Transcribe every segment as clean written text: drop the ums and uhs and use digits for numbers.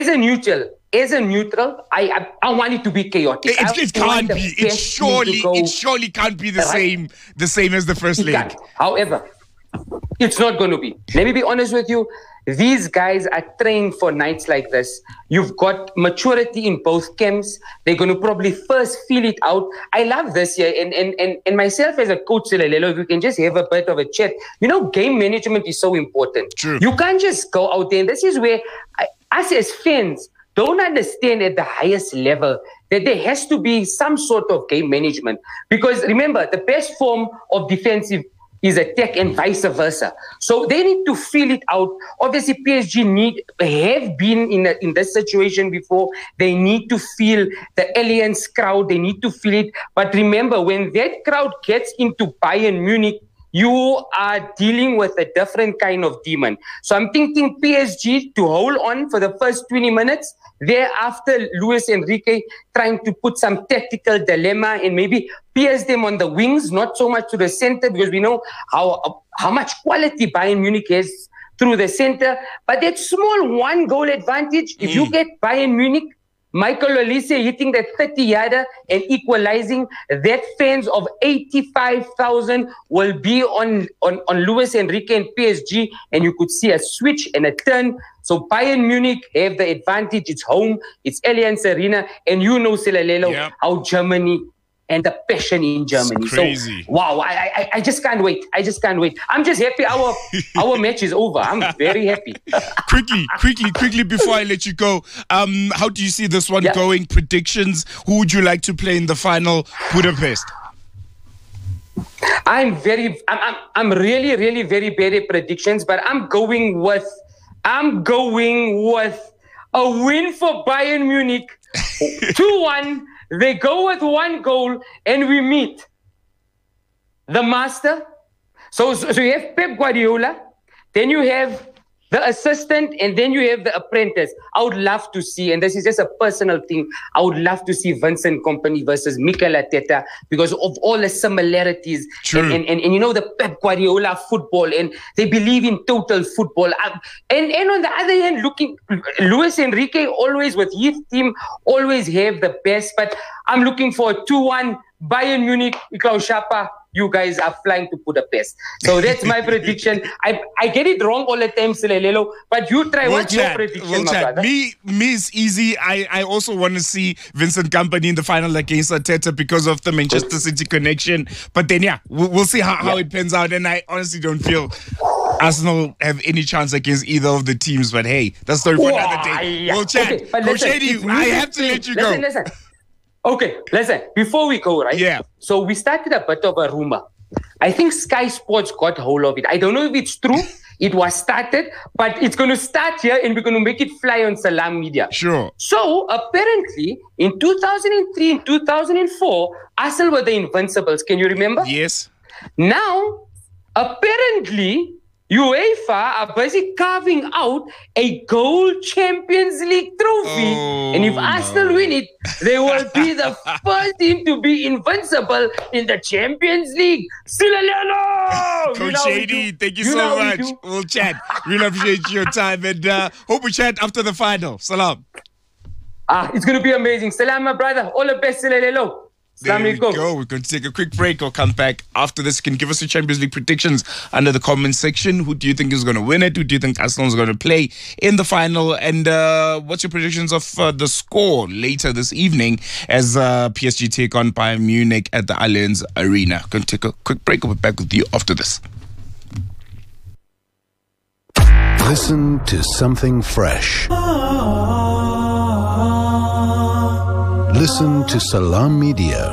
as a neutral, I want it to be chaotic. It can't be. It surely can't be the same as the first leg. However, it's not going to be. Let me be honest with you. These guys are trained for nights like this. You've got maturity in both camps. They're going to probably first feel it out. I love this here. And myself as a coach, Silalelo, if we can just have a bit of a chat. Game management is so important. True. You can't just go out there. And this is where us as fans don't understand at the highest level that there has to be some sort of game management. Because remember, the best form of defensive is attack and vice versa. So they need to feel it out. Obviously, PSG have been in this situation before. They need to feel the Allianz crowd. They need to feel it. But remember, when that crowd gets into Bayern Munich, you are dealing with a different kind of demon. So I'm thinking PSG to hold on for the first 20 minutes. Thereafter, Luis Enrique trying to put some tactical dilemma and maybe pierce them on the wings, not so much to the center, because we know how much quality Bayern Munich has through the center. But that small one goal advantage, if you get Bayern Munich, Michael Olise hitting that 30-yarder and equalizing, that fans of 85,000 will be on Luis Enrique and PSG, and you could see a switch and a turn. So Bayern Munich have the advantage. It's home, it's Allianz Arena, and Silalelo, how Germany and the passion in Germany. It's crazy. So, wow, I just can't wait. I'm just happy our match is over. I'm very happy. Quickly, before I let you go, how do you see this one going? Predictions? Who would you like to play in the final Budapest? I'm really, really very bad at predictions, but I'm going with a win for Bayern Munich. 2-1. They go with one goal and we meet the master. So you have Pep Guardiola, then you have the assistant, and then you have the apprentice. I would love to see, and this is just a personal thing, I would love to see Vincent Kompany versus Mikel Arteta because of all the similarities. True. And the Pep Guardiola football, and they believe in total football. And on the other hand, looking, Luis Enrique always with his team always have the best, but I'm looking for a 2-1 Bayern Munich, Klaus Schapper. You guys are flying to Budapest. So that's my prediction. I get it wrong all the time, Silalelo, but you try. What's your prediction, my brother? Me is easy. I also want to see Vincent Kompany in the final against Arteta because of the Manchester City connection. But then, we'll see how it pans out. And I honestly don't feel Arsenal have any chance against either of the teams. But hey, that's story for another day. We'll chat. Okay, Coach Shady, I have to let you go. Listen. Okay, listen, before we go, right? Yeah. So we started a bit of a rumor. I think Sky Sports got hold of it. I don't know if it's true. It was started, but it's going to start here and we're going to make it fly on Salam Media. Sure. So apparently in 2003 and 2004, Arsenal were the Invincibles. Can you remember? Yes. Now, apparently, UEFA are busy carving out a gold Champions League trophy. And if Arsenal win it, they will be the first team to be invincible in the Champions League. Coach Shady, thank you so much. We'll chat. Really appreciate your time and hope we chat after the final. Salam. It's going to be amazing. Salam, my brother. All the best, Silalelo. There we go. We're going to take a quick break. We'll come back after this. You can give us your Champions League predictions under the comment section. Who do you think is going to win it? Who do you think Arsenal is going to play in the final? And what's your predictions of the score later this evening as PSG take on Bayern Munich at the Allianz Arena? Going to take a quick break. We'll be back with you after this. Listen to something fresh. Listen to Salam Media.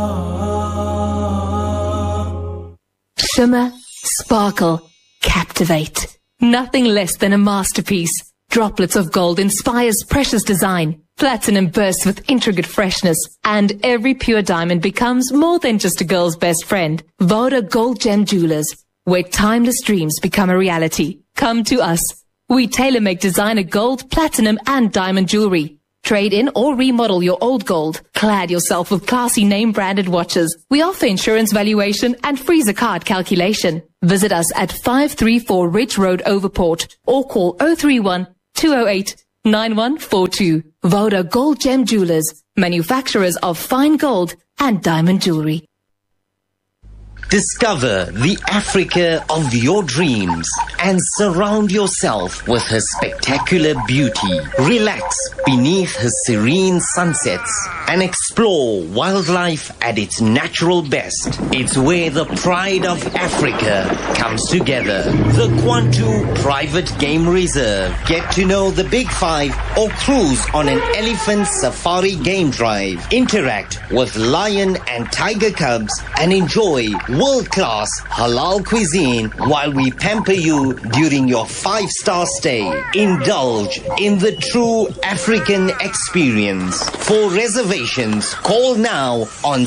Shimmer, sparkle, captivate. Nothing less than a masterpiece. Droplets of gold inspires precious design. Platinum bursts with intricate freshness. And every pure diamond becomes more than just a girl's best friend. Voda Gold Gem Jewelers, where timeless dreams become a reality. Come to us. We tailor-make designer gold, platinum, and diamond jewelry. Trade in or remodel your old gold. Clad yourself with classy name-branded watches. We offer insurance valuation and freezer card calculation. Visit us at 534 Ridge Road, Overport, or call 031 208 9142. Voda Gold Gem Jewelers, manufacturers of fine gold and diamond jewelry. Discover the Africa of your dreams and surround yourself with her spectacular beauty. Relax beneath her serene sunsets and explore wildlife at its natural best. It's where the pride of Africa comes together. The Kwantu Private Game Reserve. Get to know the Big Five or cruise on an elephant safari game drive. Interact with lion and tiger cubs and enjoy world-class halal cuisine while we pamper you during your 5-star stay. Indulge in the true African experience. For reservations, call now on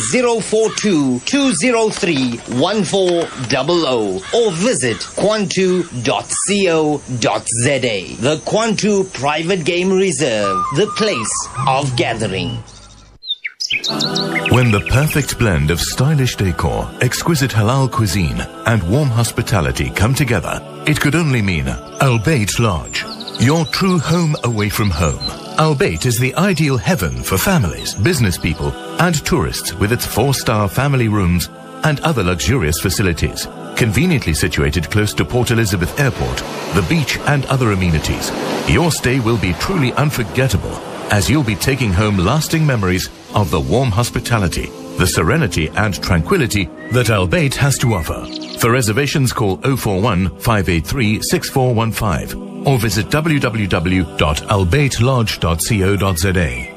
042-203-1400 or visit kwantu.co.za. The Kwantu Private Game Reserve, the place of gathering. When the perfect blend of stylish decor, exquisite halal cuisine, and warm hospitality come together, it could only mean Al Bayt Lodge, your true home away from home. Al Bayt is the ideal heaven for families, business people, and tourists with its 4-star family rooms and other luxurious facilities. Conveniently situated close to Port Elizabeth Airport, the beach, and other amenities, your stay will be truly unforgettable, as you'll be taking home lasting memories of the warm hospitality, the serenity and tranquility that Al Bayt has to offer. For reservations, call 041-583-6415 or visit www.albaytlodge.co.za.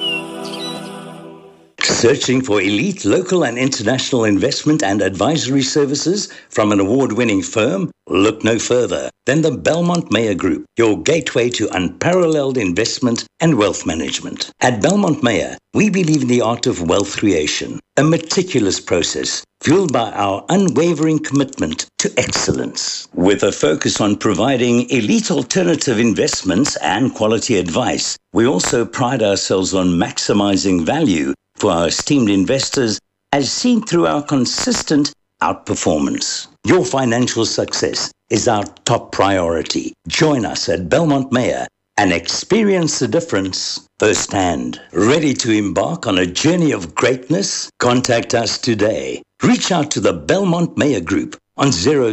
Searching for elite local and international investment and advisory services from an award-winning firm? Look no further than the Belmont Meyer Group, your gateway to unparalleled investment and wealth management. At Belmont Meyer, we believe in the art of wealth creation, a meticulous process fueled by our unwavering commitment to excellence. With a focus on providing elite alternative investments and quality advice, we also pride ourselves on maximizing value for our esteemed investors, as seen through our consistent outperformance. Your financial success is our top priority. Join us at Belmont Meyer and experience the difference firsthand. Ready to embark on a journey of greatness? Contact us today. Reach out to the Belmont Meyer Group on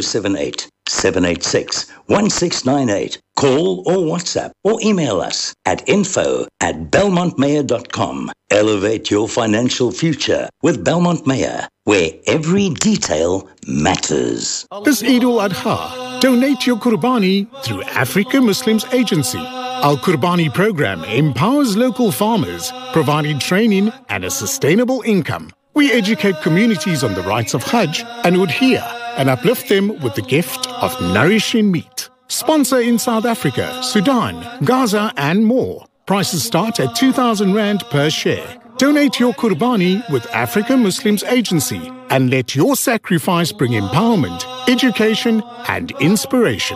078-786-1698. Call or WhatsApp or email us at info@belmontmeyer.com. Elevate your financial future with Belmont Meyer, where every detail matters. This Eid al-Adha, donate your Qurbani through Africa Muslims Agency. Our Qurbani program empowers local farmers, providing training and a sustainable income. We educate communities on the rights of Hajj and Udhiyah and uplift them with the gift of nourishing meat. Sponsor in South Africa, Sudan, Gaza and more. Prices start at 2,000 Rand per share. Donate your Qurbani with Africa Muslims Agency and let your sacrifice bring empowerment, education and inspiration.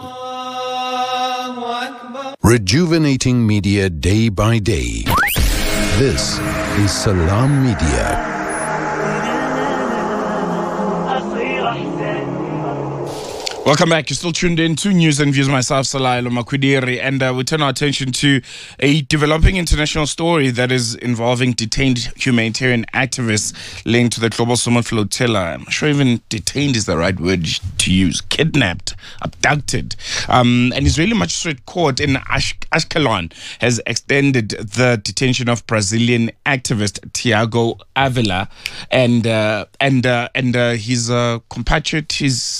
Rejuvenating media day by day. This is Salam Media. Welcome back. You're still tuned in to News and Views. Myself, Salailo Makwidiri, and we turn our attention to a developing international story that is involving detained humanitarian activists linked to the Global Summit Flotilla. I'm not sure even detained is the right word to use. Kidnapped, abducted. An Israeli magistrate court in Ashkelon has extended the detention of Brazilian activist Tiago Avila and his compatriot, his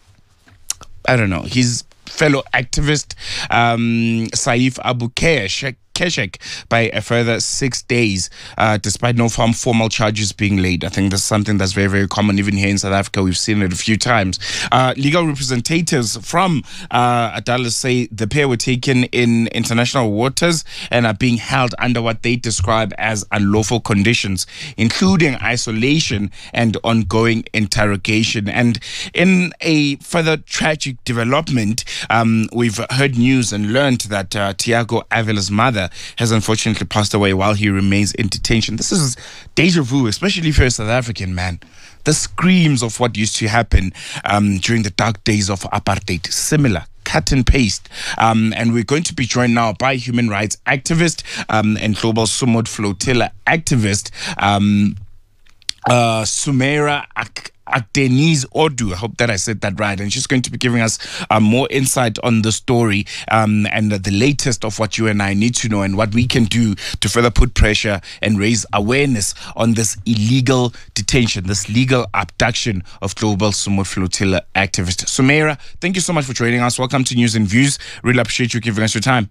fellow activist, Saif Abu Keshek, by a further 6 days, despite no formal charges being laid. I think that's something that's very, very common even here in South Africa. We've seen it a few times. Legal representatives from Adala say the pair were taken in international waters and are being held under what they describe as unlawful conditions, including isolation and ongoing interrogation. And in a further tragic development, we've heard news and learned that Tiago Avila's mother has unfortunately passed away while he remains in detention. This is deja vu, especially if you're a South African, man. The screams of what used to happen during the dark days of apartheid. Similar cut and paste. And we're going to be joined now by human rights activist and Global Sumud Flotilla activist, Sumaira Denise Odu. I hope that I said that right. And she's going to be giving us more insight on the story and the latest of what you and I need to know and what we can do to further put pressure and raise awareness on this illegal detention, this legal abduction of Global Sumud Flotilla activist. Sumaira, thank you so much for joining us. Welcome to News and Views. Really appreciate you giving us your time.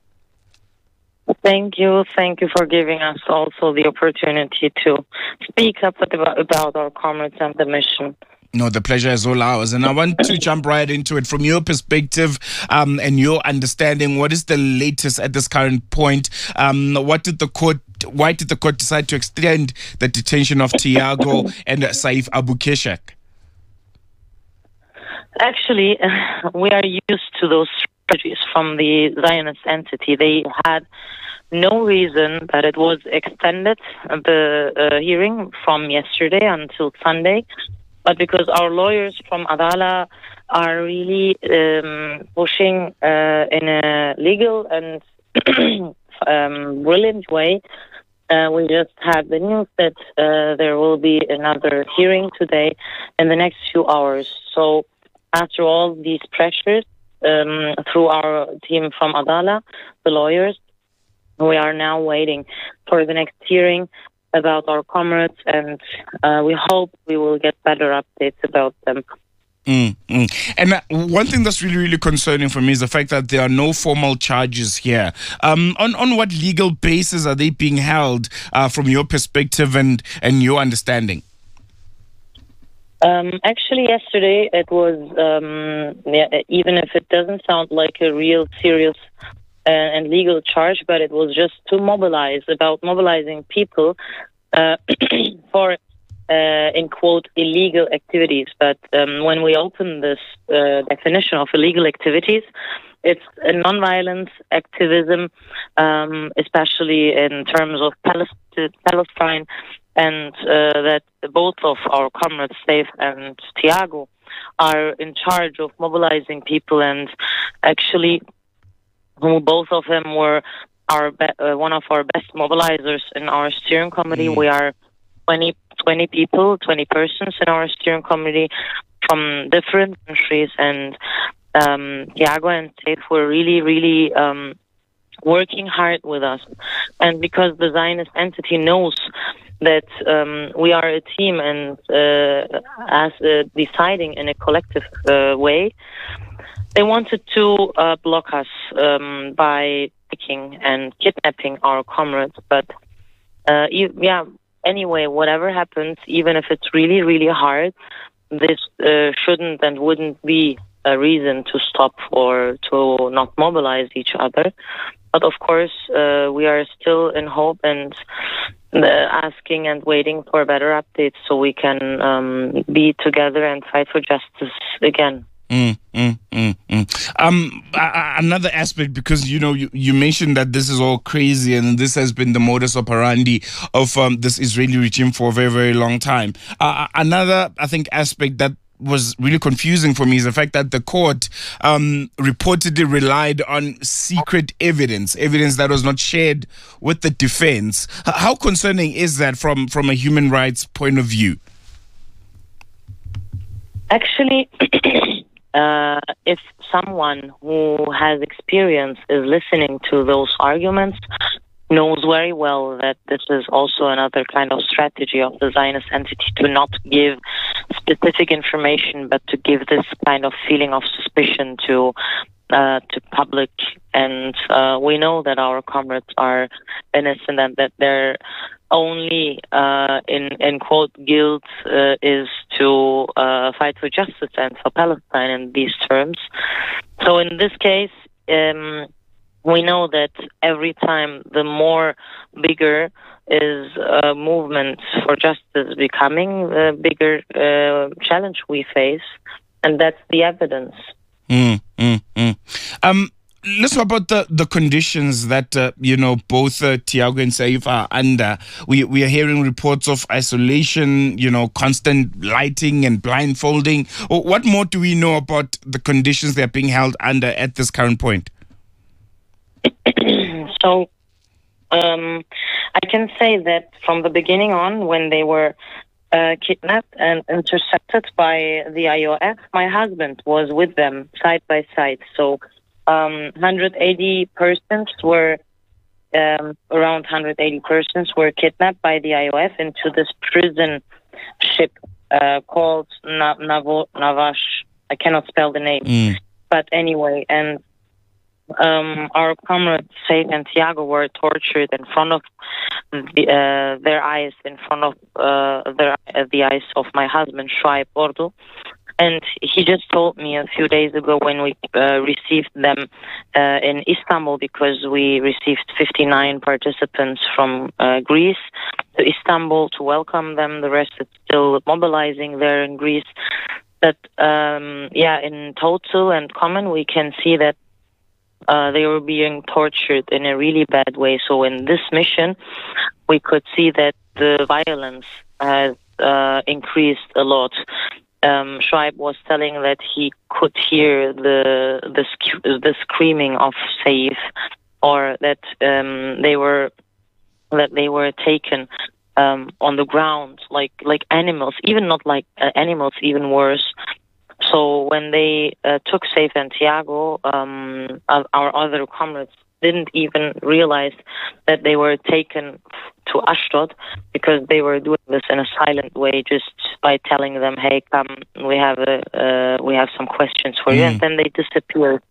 Thank you. Thank you for giving us also the opportunity to speak up about our comrades and the mission. No, the pleasure is all ours. And I want to jump right into it. From your perspective and your understanding, what is the latest at this current point? Why did the court decide to extend the detention of Tiago and Saif Abukeshak? Actually, we are used to those strategies from the Zionist entity. They had no reason that it was extended, the hearing from yesterday until Sunday, but because our lawyers from Adala are really pushing in a legal and brilliant way. We just had the news that there will be another hearing today in the next few hours. So after all these pressures, through our team from Adala, the lawyers, we are now waiting for the next hearing about our comrades, and we hope we will get better updates about them. And one thing that's really, really concerning for me is the fact that there are no formal charges here. On what legal basis are they being held from your perspective and your understanding? Actually, yesterday it was, even if it doesn't sound like a real serious and legal charge, but it was just to mobilizing people for, in quote, illegal activities. But when we open this definition of illegal activities, it's a non-violence activism, especially in terms of Palestine, and that both of our comrades, Saif and Tiago, are in charge of mobilizing people, and actually both of them were one of our best mobilizers in our steering committee. We are 20 persons in our steering committee from different countries, and Tiago and Saif were really working hard with us. And because the Zionist entity knows that we are a team and as deciding in a collective way, they wanted to block us by taking and kidnapping our comrades. But anyway, whatever happens, even if it's really hard, this shouldn't and wouldn't be a reason to stop or to not mobilize each other. But of course, we are still in hope and asking and waiting for better updates so we can be together and fight for justice again. Another aspect, because you mentioned that this is all crazy and this has been the modus operandi of this Israeli regime for a very, very long time. Another, I think, aspect that was really confusing for me is the fact that the court reportedly relied on secret evidence that was not shared with the defense. How concerning is that from a human rights point of view? Actually, if someone who has experience is listening to those arguments, knows very well that this is also another kind of strategy of the Zionist entity to not give specific information, but to give this kind of feeling of suspicion to public. And we know that our comrades are innocent and that their only, in quote, guilt is to fight for justice and for Palestine in these terms. So in this case, we know that every time the more bigger is a movement for justice becoming, the bigger challenge we face, and that's the evidence. let's talk about the conditions that, both Tiago and Saif are under. We are hearing reports of isolation, constant lighting and blindfolding. What more do we know about the conditions they're being held under at this current point? So, I can say that from the beginning on, when they were kidnapped and intercepted by the IOF, my husband was with them side by side. So 180 persons were, around 180 persons were kidnapped by the IOF into this prison ship called Navash. I cannot spell the name. But anyway, and our comrades Saif and Tiago were tortured in front of their eyes, in front of the eyes of my husband, Shoaib Ordu. And he just told me a few days ago when we received them in Istanbul, because we received 59 participants from Greece to Istanbul to welcome them. The rest is still mobilizing there in Greece. But in total and common, we can see that they were being tortured in a really bad way. So in this mission, we could see that the violence has increased a lot. Shoaib was telling that he could hear the screaming of Saif, or that they were taken on the ground like animals, even not like animals, even worse. So when they took Saif and Tiago, our other comrades didn't even realize that they were taken to Ashdod, because they were doing this in a silent way, just by telling them, "Hey, come, we have some questions for you," and then they disappeared.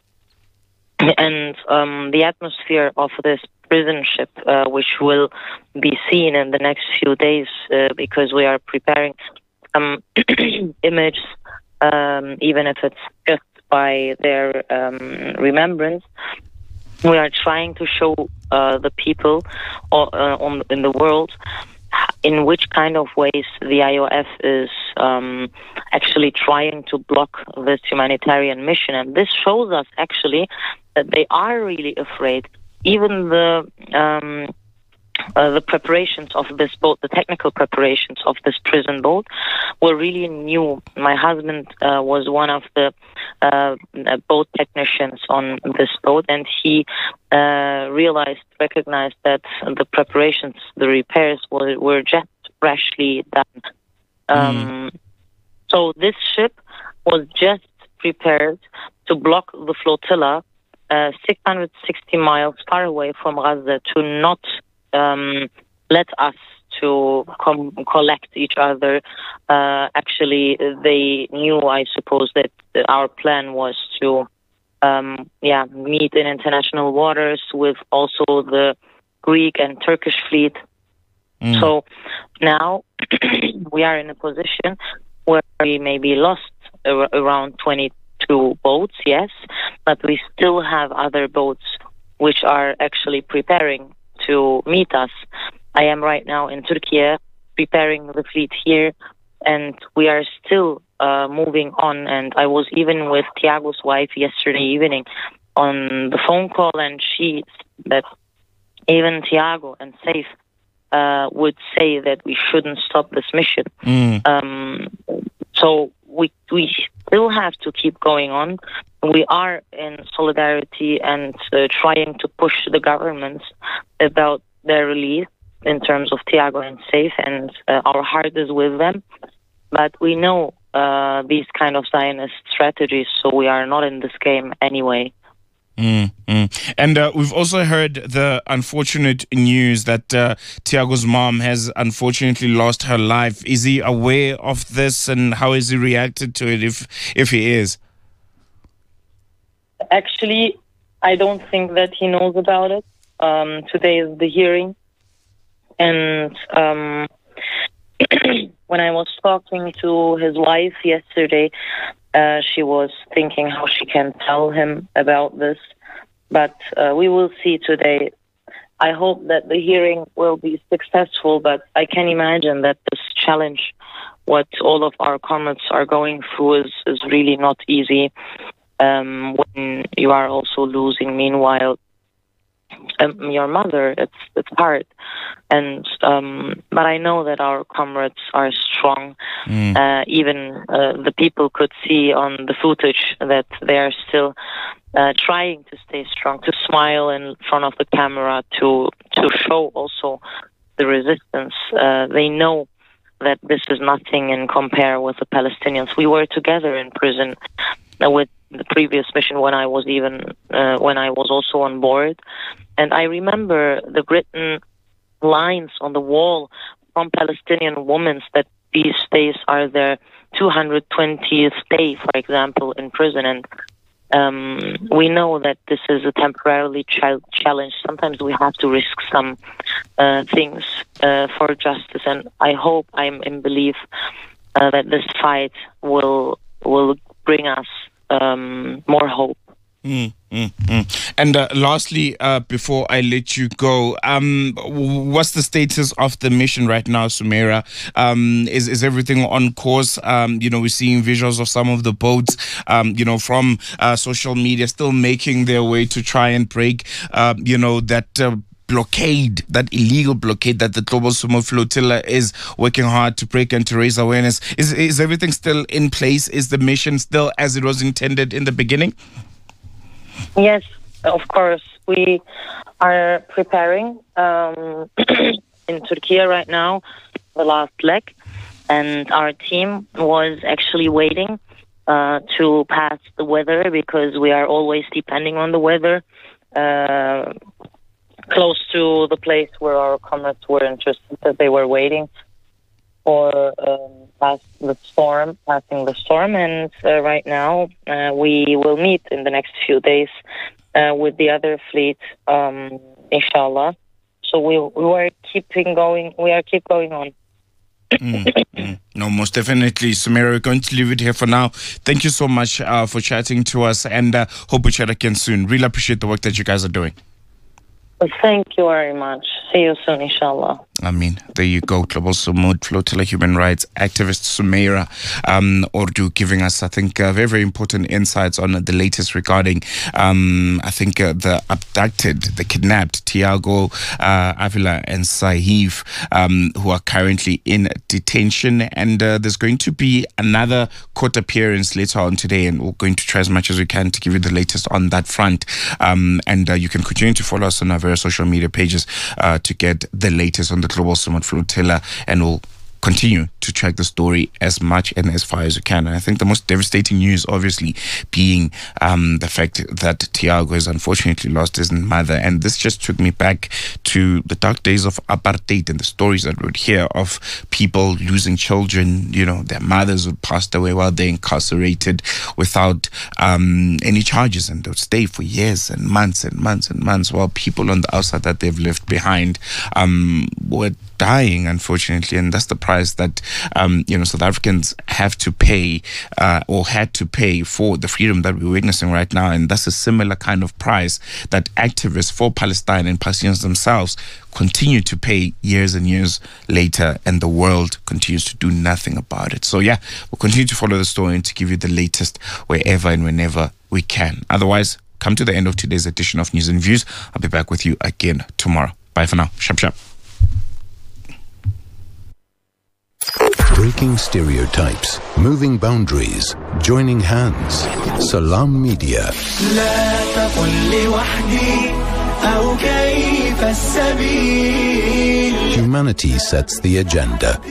And the atmosphere of this prison ship, which will be seen in the next few days, because we are preparing some images, even if it's just by their remembrance. We are trying to show the people in the world in which kind of ways the IOF is actually trying to block this humanitarian mission. And this shows us actually that they are really afraid. Even the preparations of this boat, the technical preparations of this prison boat, were really new. My husband was one of the boat technicians on this boat, and he recognized that the preparations, the repairs were just freshly done. So this ship was just prepared to block the flotilla 660 miles far away from Gaza, to not let us to collect each other. Actually, they knew, I suppose, that our plan was to meet in international waters with also the Greek and Turkish fleet. So now we are in a position where we maybe lost around 22 boats, yes, but we still have other boats which are actually preparing to meet us. I am right now in Turkey preparing the fleet here, and we are still moving on. And I was even with Tiago's wife yesterday evening on the phone call, and she said that even Tiago and Saif would say that we shouldn't stop this mission. So we still have to keep going on. We are in solidarity and trying to push the governments about their release in terms of Tiago and Saif, and our heart is with them. But we know these kind of Zionist strategies, so we are not in this game anyway. And we've also heard the unfortunate news that Tiago's mom has unfortunately lost her life. Is he aware of this, and how has he reacted to it, if he is? Actually, I don't think that he knows about it. Today is the hearing, and when I was talking to his wife yesterday, she was thinking how she can tell him about this, but we will see today. I hope that the hearing will be successful, but I can imagine that this challenge, what all of our comrades are going through, is really not easy. when you are also losing, meanwhile, your mother, it's hard. And but I know that our comrades are strong. Even the people could see on the footage that they are still trying to stay strong, to smile in front of the camera, to show also the resistance. They know that this is nothing in compare with the Palestinians. We were together in prison with the previous mission when I was also on board. And I remember the written lines on the wall from Palestinian women that these days are their 220th day, for example, in prison. And we know that this is a temporarily challenge. Sometimes we have to risk some things for justice. And I hope, I'm in belief that this fight will bring us more hope. And lastly, before I let you go, what's the status of the mission right now, Sumaira? Is everything on course? We're seeing visuals of some of the boats, from social media still making their way to try and break, that blockade, that illegal blockade that the Global Sumo Flotilla is working hard to break and to raise awareness. Is everything still in place? Is the mission still as it was intended in the beginning? Yes, of course. We are preparing in Turkey right now, the last leg, and our team was actually waiting to pass the weather, because we are always depending on the weather, close to the place where our comrades were interested, that they were waiting for passing the storm. And right now we will meet in the next few days with the other fleet, inshallah. So we are keeping going. We are keep going on. No, most definitely. Sumaira, we're going to leave it here for now. Thank you so much for chatting to us, and hope we chat again soon. Really appreciate the work that you guys are doing. Thank you very much. See you soon, inshallah. There you go. Global Sumo Flotilla human rights activist Sumaira Ordu giving us, I think, very, very important insights on the latest regarding, the abducted, the kidnapped Tiago Avila and Saif, who are currently in detention. And there's going to be another court appearance later on today, and we're going to try as much as we can to give you the latest on that front. And you can continue to follow us on our various social media pages to get the latest on the Global Sumo Flotilla, and we'll continue to track the story as much and as far as we can. And I think the most devastating news, obviously, being the fact that Tiago has unfortunately lost his mother. And this just took me back to the dark days of apartheid and the stories that we would hear of people losing children. Their mothers would pass away while they're incarcerated without any charges, and they would stay for years and months and months and months, while people on the outside that they've left behind were dying, unfortunately. And that's the price that South Africans have to pay or had to pay for the freedom that we're witnessing right now. And that's a similar kind of price that activists for Palestine and Palestinians themselves continue to pay years and years later, and the world continues to do nothing about it. So we'll continue to follow the story and to give you the latest wherever and whenever we can. Otherwise, come to the end of today's edition of News and Views. I'll be back with you again tomorrow. Bye for now. Sharp, sharp. Breaking stereotypes, moving boundaries, joining hands. Salam Media. Humanity sets the agenda.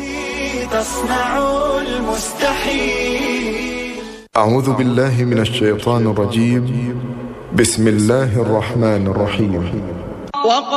أعوذ بالله من الشيطان الرجيم. بسم الله الرحمن الرحيم.